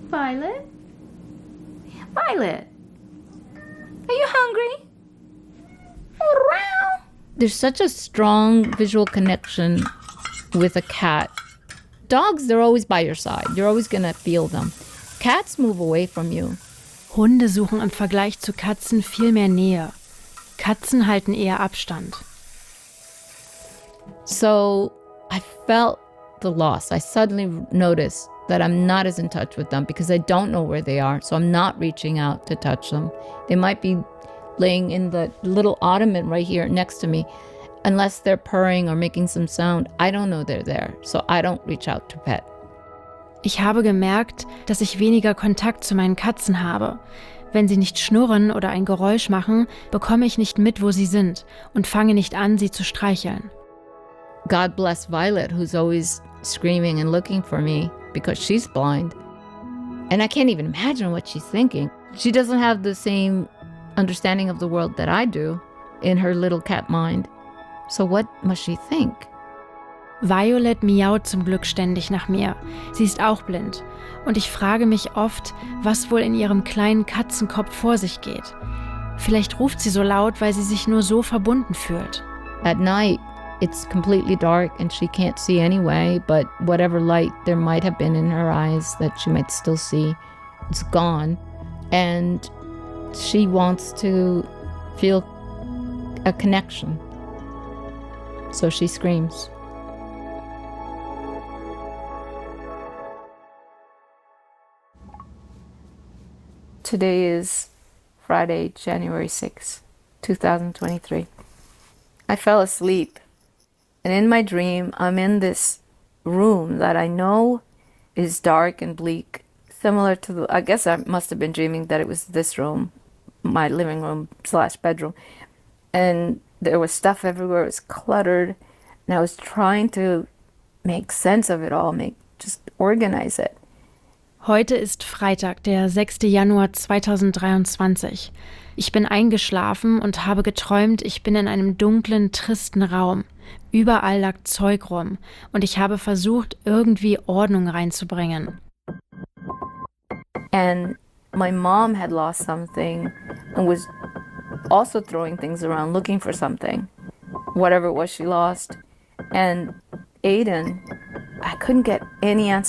Violet? Violet? Are you hungry? Around. There's such a strong visual connection with a cat. Dogs, they're always by your side. You're always gonna feel them. Cats move away from you. Hunde suchen im Vergleich zu Katzen viel mehr Nähe. Katzen halten eher Abstand. So I felt the loss. I suddenly noticed that I'm not as in touch with them because I don't know where they are. So I'm not reaching out to touch them. They might be laying in the little ottoman right here next to me. Unless they're purring or making some sound, I don't know they're there. So I don't reach out to pet. Ich habe gemerkt, dass ich weniger Kontakt zu meinen Katzen habe. Wenn sie nicht schnurren oder ein Geräusch machen, bekomme ich nicht mit, wo sie sind und fange nicht an, sie zu streicheln. God bless Violet, who's always screaming and looking for me because she's blind. And I can't even imagine what she's thinking. She doesn't have the same understanding of the world that I do in her little cat mind. So what must she think? Violet miaut zum Glück ständig nach mir. Sie ist auch blind. Und ich frage mich oft, was wohl in ihrem kleinen Katzenkopf vor sich geht. Vielleicht ruft sie so laut, weil sie sich nur so verbunden fühlt. At night, it's completely dark and she can't see anyway, but whatever light there might have been in her eyes that she might still see, it's gone. And she wants to feel a connection. So she screams. Today is Friday, January 6th, 2023. I fell asleep, and in my dream, I'm in this room that I know is dark and bleak, similar to I guess I must have been dreaming that it was this room, my living room / bedroom. And there was stuff everywhere, it was cluttered, and I was trying to make sense of it all, just organize it. Heute ist Freitag, der 6. Januar 2023. Ich bin eingeschlafen und habe geträumt, ich bin in einem dunklen, tristen Raum. Überall lag Zeug rum und ich habe versucht, irgendwie Ordnung reinzubringen. And my mom had lost something and was also throwing things around, looking for something, whatever it was she lost. And Aiden, I couldn't get any answer.